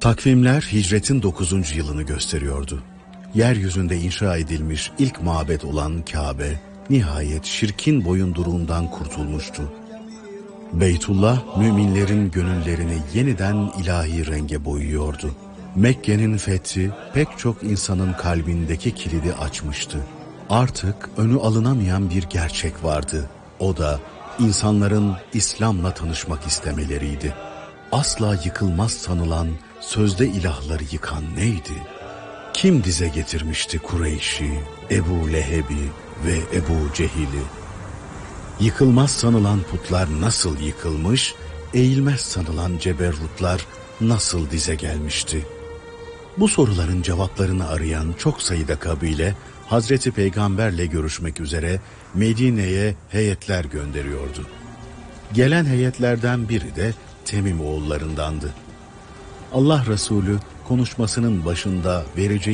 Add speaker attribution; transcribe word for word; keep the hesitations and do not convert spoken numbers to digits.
Speaker 1: Takvimler hicretin dokuzuncu yılını gösteriyordu. Yeryüzünde inşa edilmiş ilk mabet olan Kabe, nihayet şirkin boyunduruğundan kurtulmuştu. Beytullah, müminlerin gönüllerini yeniden ilahi renge boyuyordu. Mekke'nin fethi pek çok insanın kalbindeki kilidi açmıştı. Artık önü alınamayan bir gerçek vardı. O da insanların İslam'la tanışmak istemeleriydi. Asla yıkılmaz sanılan sözde ilahları yıkan neydi? Kim dize getirmişti Kureyş'i, Ebu Leheb'i ve Ebu Cehil'i? Yıkılmaz sanılan putlar nasıl yıkılmış, eğilmez sanılan ceberrutlar nasıl dize gelmişti? Bu soruların cevaplarını arayan çok sayıda kabile, Hazreti Peygamberle görüşmek üzere Medine'ye heyetler gönderiyordu. Gelen heyetlerden biri de Temim oğullarındandı. Allah Resulü konuşmasının başında vereceği